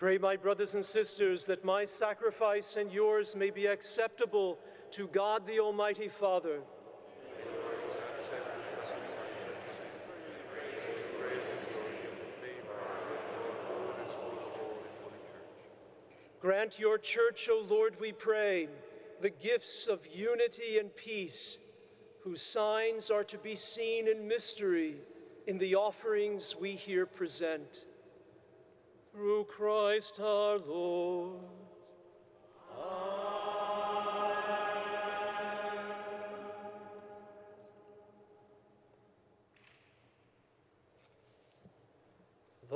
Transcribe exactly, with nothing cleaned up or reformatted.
Pray, my brothers and sisters, that my sacrifice and yours may be acceptable to God the Almighty Father. Grant your church, O Lord, we pray, the gifts of unity and peace, whose signs are to be seen in mystery in the offerings we here present. Through Christ our Lord.